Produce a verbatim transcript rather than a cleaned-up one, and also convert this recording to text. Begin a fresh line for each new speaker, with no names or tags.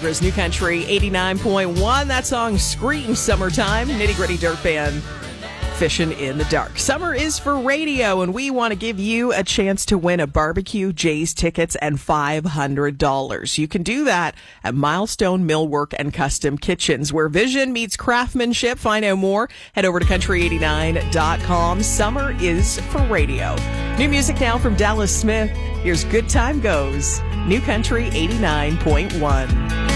Chicago's New Country eighty-nine point one. That song screams summertime. Nitty Gritty Dirt Band. Fishing in the dark. Summer is for radio, and we want to give you a chance to win a barbecue, Jay's tickets, and five hundred dollars. You can do that at Milestone Millwork and Custom Kitchens, where vision meets craftsmanship. Find out more. Head over to country eighty-nine dot com. Summer is for radio. New music now from Dallas Smith. Here's Good Time Goes. New Country eighty-nine point one.